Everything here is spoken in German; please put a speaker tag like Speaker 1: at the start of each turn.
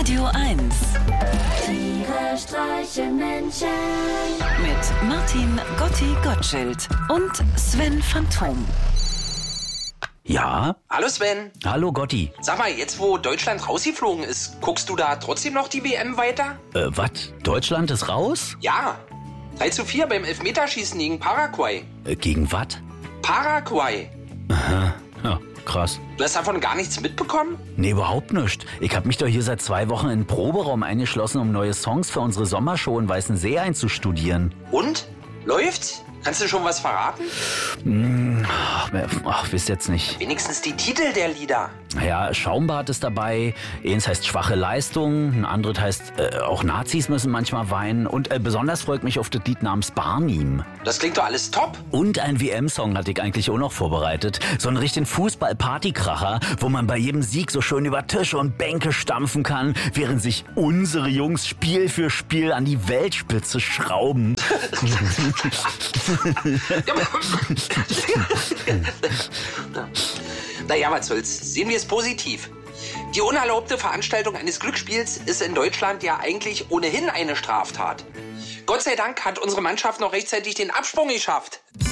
Speaker 1: Radio 1.
Speaker 2: Tiere streichen Menschen.
Speaker 1: Mit Martin Gotti-Gottschild und Sven Phantom.
Speaker 3: Ja?
Speaker 4: Hallo Sven.
Speaker 3: Hallo Gotti.
Speaker 4: Sag mal, jetzt wo Deutschland rausgeflogen ist, guckst du da trotzdem noch die WM weiter?
Speaker 3: Was? Deutschland ist raus?
Speaker 4: Ja. 3:4 beim Elfmeterschießen gegen Paraguay.
Speaker 3: Gegen was?
Speaker 4: Paraguay.
Speaker 3: Ja, krass.
Speaker 4: Du hast davon gar nichts mitbekommen?
Speaker 3: Nee, überhaupt nicht. Ich hab mich doch hier seit 2 Wochen in den Proberaum eingeschlossen, um neue Songs für unsere Sommershow in Weißensee einzustudieren.
Speaker 4: Und? Läuft's? Kannst du schon was verraten?
Speaker 3: Ach, wisst jetzt nicht.
Speaker 4: Wenigstens die Titel der Lieder.
Speaker 3: Naja, Schaumbad ist dabei, eins heißt Schwache Leistung, ein anderes heißt auch Nazis müssen manchmal weinen und besonders freut mich auf das Lied namens Barnim.
Speaker 4: Das klingt doch alles top.
Speaker 3: Und ein WM-Song hatte ich eigentlich auch noch vorbereitet. So einen richtigen Fußball-Partykracher, wo man bei jedem Sieg so schön über Tische und Bänke stampfen kann, während sich unsere Jungs Spiel für Spiel an die Weltspitze schrauben.
Speaker 4: Naja, was soll's. Sehen wir es positiv. Die unerlaubte Veranstaltung eines Glücksspiels ist in Deutschland ja eigentlich ohnehin eine Straftat. Gott sei Dank hat unsere Mannschaft noch rechtzeitig den Absprung geschafft.